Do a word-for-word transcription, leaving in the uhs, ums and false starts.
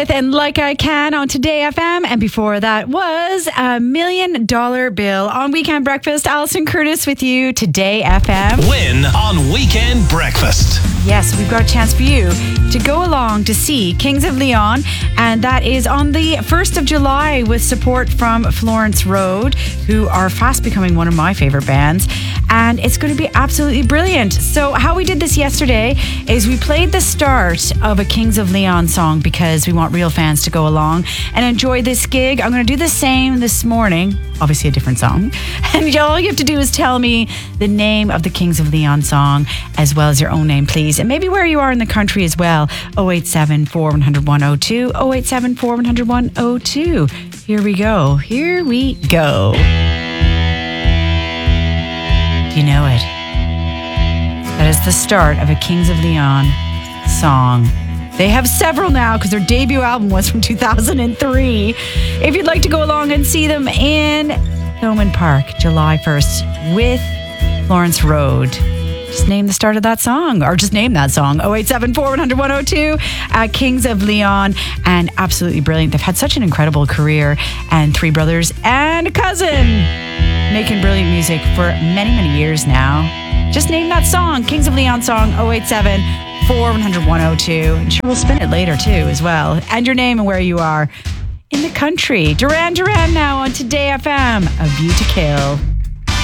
And Like I Can on Today F M. And before that was a Million Dollar Bill on Weekend Breakfast. Alison Curtis with you, Today F M. Win on Weekend Breakfast. Yes, we've got a chance for you to go along to see Kings of Leon. And that is on the first of July with support from Florence Road, who are fast becoming one of my favorite bands. And it's going to be absolutely brilliant. So how we did this yesterday is we played the start of a Kings of Leon song because we want real fans to go along and enjoy this gig. I'm going to do the same this morning. Obviously a different song. And all you have to do is tell me the name of the Kings of Leon song as well as your own name, please. And maybe where you are in the country as well. oh eight seven, four one zero zero, one oh two. oh eight seven, four one zero zero, one oh two. Here we go. Here we go. Do you know it? That is the start of a Kings of Leon song. They have several now because their debut album was from two thousand three. If you'd like to go along and see them in Thomond Park, July first with Florence Road, just name the start of that song, or just name that song. oh eight seven, four one zero zero, one oh two. Uh, Kings of Leon, and absolutely brilliant. They've had such an incredible career, and three brothers and a cousin making brilliant music for many, many years now. Just name that song, Kings of Leon song, oh eight seven, four one zero zero, one oh two. And sure, we'll spin it later too as well. And your name and where you are in the country. Duran Duran now on Today F M, A View to Kill.